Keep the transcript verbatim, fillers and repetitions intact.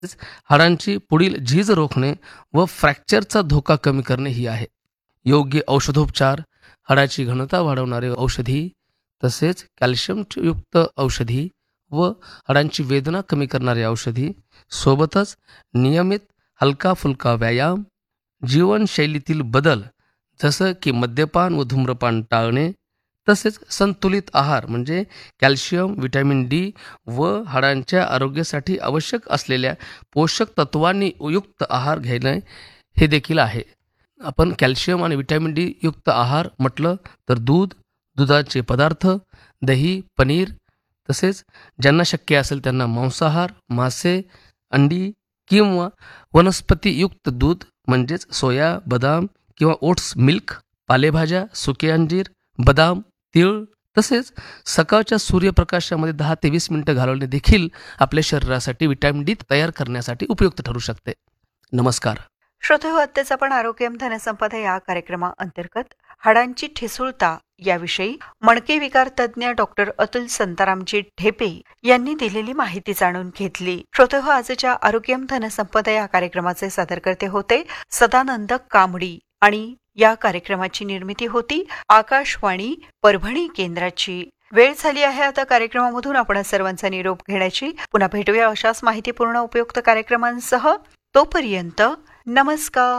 हाडांची पुढील झीज रोखणे व फ्रॅक्चरचा धोका कमी करणे ही आहे. योग्य औषधोपचार, हाडाची घनता वाढवणारे औषधी तसेच कॅल्शियमयुक्त औषधी व हाडांची वेदना कमी करणारी औषधी, सोबतच नियमित हलका फुलका व्यायाम, जीवनशैलीतील बदल जसं की मद्यपान व धूम्रपान टाळणे, तसेच संतुलित आहार म्हणजे कॅल्शियम, व्हिटॅमिन डी व हाडांच्या आरोग्यासाठी आवश्यक असलेल्या पोषक तत्वांनी युक्त आहार घेणे हे देखील आहे. आपण कॅल्शियम आणि व्हिटॅमिन डी युक्त आहार म्हटलं तर दूध, दुधाचे पदार्थ, दही, पनीर, तसेच ज्यांना शक्य असेल त्यांना मांसाहार, मासे, अंडी किंवा वनस्पतीयुक्त दूध म्हणजेच सोया, बदाम किंवा ओट्स मिल्क, पालेभाज्या, सुके अंजीर, बदाम, तीळ, तसेच सकाळच्या सूर्यप्रकाशामध्ये दहा ते वीस मिनिटं घालवणे देखील आपल्या शरीरासाठी व्हिटॅमिन डी तयार करण्यासाठी उपयुक्त ठरू शकते. नमस्कार. श्रोतेहो, आत्ताच आपण आरोग्यम धनसंपदा या कार्यक्रमाअंतर्गत हाडांची ठिसूळता याविषयी मणके विकार तज्ज्ञ डॉक्टर अतुल संतारामजी ढेपे यांनी दिलेली माहिती जाणून घेतली. श्रोतेहो, आजच्या आरोग्यम धनसंपदा या कार्यक्रमाचे सादरकर्ते होते सदानंद कांबडी आणि या कार्यक्रमाची निर्मिती होती आकाशवाणी परभणी केंद्राची. वेळ झाली आहे आता कार्यक्रमामधून आपण सर्वांचा निरोप घेण्याची. पुन्हा भेटूया अशाच माहितीपूर्ण उपयुक्त कार्यक्रमांसह. तोपर्यंत नमस्कार.